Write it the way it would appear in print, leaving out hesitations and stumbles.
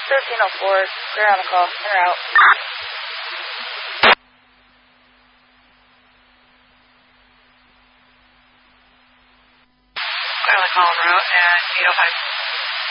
1304, clear on the call, in or out. Clear on the call, en route, and 805.